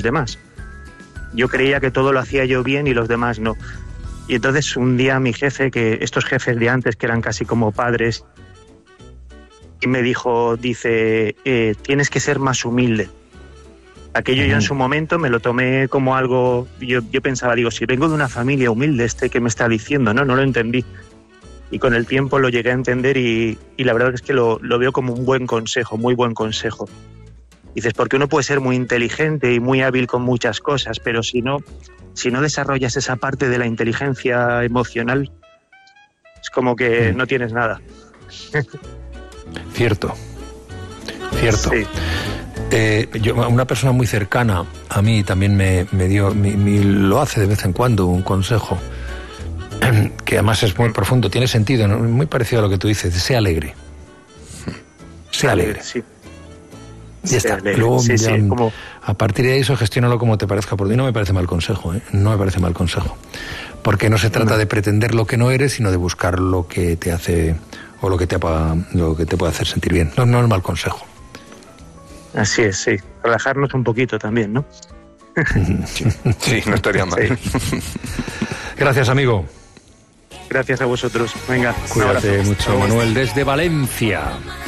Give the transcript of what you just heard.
demás. Yo creía que todo lo hacía yo bien y los demás no. Y entonces un día mi jefe, que estos jefes de antes que eran casi como padres, y me dice, tienes que ser más humilde. Aquello yo en su momento me lo tomé como algo, yo pensaba, digo, si vengo de una familia humilde, ¿qué me está diciendo? No lo entendí. Y con el tiempo lo llegué a entender y la verdad es que lo veo como un buen consejo, muy buen consejo. Dices, porque uno puede ser muy inteligente y muy hábil con muchas cosas, pero si no desarrollas esa parte de la inteligencia emocional, es como que no tienes nada. Cierto. Sí. Una persona muy cercana a mí también me dio, lo hace de vez en cuando, un consejo que además es muy profundo, tiene sentido, ¿no? Muy parecido a lo que tú dices, sea alegre. Sea alegre. Sí. Ya está. Luego, como... a partir de ahí, eso gestiónalo como te parezca. Por ti no me parece mal consejo, ¿eh? No me parece mal consejo. Porque no se trata de pretender lo que no eres, sino de buscar lo que te hace, o lo que te puede hacer sentir bien. No es mal consejo. Así es, sí. Relajarnos un poquito también, ¿no? Sí, no estaría mal. Sí. Gracias, amigo. Gracias a vosotros. Venga, cuídate mucho, Manuel, desde Valencia.